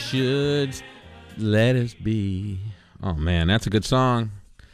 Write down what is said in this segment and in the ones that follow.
should let us be. Oh, man, that's a good song.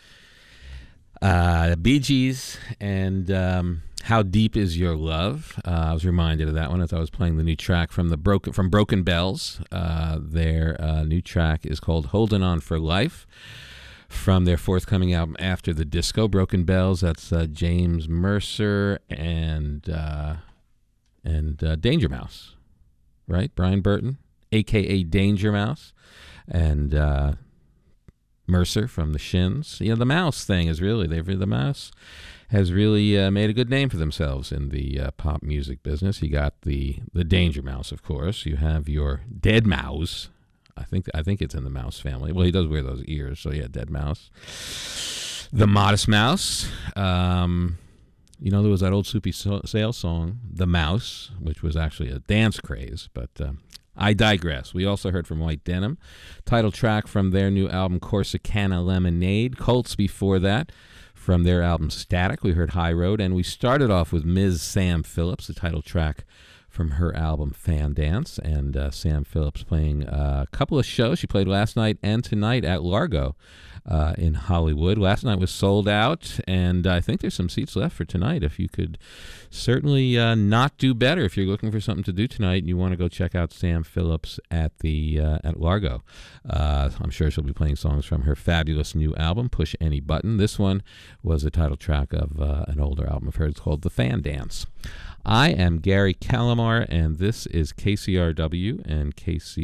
Bee Gees and How Deep Is Your Love. I was reminded of that one as I was playing the new track from Broken Bells. Their new track is called Holding On for Life from their forthcoming album After the Disco. Broken Bells, that's James Mercer and Danger Mouse, right? Brian Burton, a.k.a. Danger Mouse, and Mercer from the Shins. You know, the Mouse thing is really, the Mouse has really made a good name for themselves in the pop music business. You got the Danger Mouse, of course. You have your Dead Mouse. I think it's in the Mouse family. Well, he does wear those ears, so yeah, Dead Mouse. The Modest Mouse. You know, there was that old Soupy Sales song, The Mouse, which was actually a dance craze, but I digress. We also heard from White Denim, title track from their new album Corsicana Lemonade. Colts before that, from their album Static, we heard High Road, and we started off with Ms. Sam Phillips, the title track from her album Fan Dance, and Sam Phillips playing a couple of shows. She played last night and tonight at Largo in Hollywood. Last night was sold out, and I think there's some seats left for tonight. If you could certainly not do better, if you're looking for something to do tonight and you want to go check out Sam Phillips at Largo. I'm sure she'll be playing songs from her fabulous new album, Push Any Button. This one was the title track of an older album of hers called The Fan Dance. I am Gary Calamar, and this is KCRW and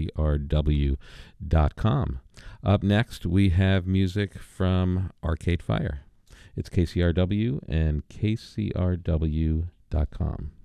KCRW.com. Up next, we have music from Arcade Fire. It's KCRW and KCRW.com.